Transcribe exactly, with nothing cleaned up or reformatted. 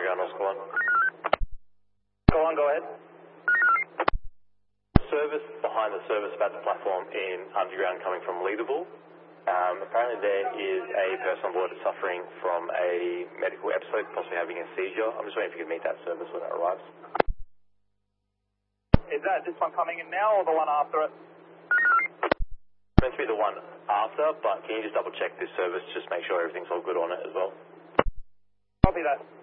Underground, Oscar one. Go on, go ahead. Service behind the service about the platform in Underground coming from Leaderville. Um, apparently there is a person on board that's suffering from a medical episode, possibly having a seizure. I'm just waiting if you can meet that service when it arrives. Is that this one coming in now or the one after it? Meant to be the one after, but can you just double check this service, just make sure everything's all good on it as well? Copy that.